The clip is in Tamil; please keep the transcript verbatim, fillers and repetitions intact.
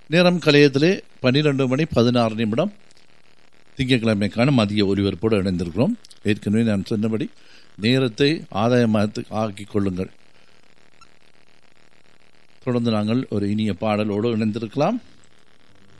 நேரம் கலையத்திலே பன்னிரண்டு மணி பதினாறு நிமிடம் திங்கட்கிழமைக்கான மதிய ஒலிபரப்போடு இணைந்திருக்கிறோம். ஏற்கனவே நான் சொன்னபடி நேரத்தை ஆதாயமாக ஆக்கிக் கொள்ளுங்கள். தொடர்ந்து நாங்கள் ஒரு இனிய பாடலோடு இணைந்திருக்கலாம்.